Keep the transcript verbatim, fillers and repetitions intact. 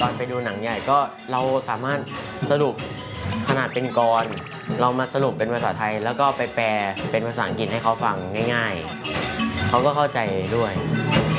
ตอนไปดูหนังใหญ่ก็เราสามารถสรุปขนาดเป็นกรเรามาสรุปเป็นภาษาไทยแล้วก็ไปแปลเป็นภาษาอังกฤษให้เขาฟังง่ายๆเขาก็เข้าใจด้วย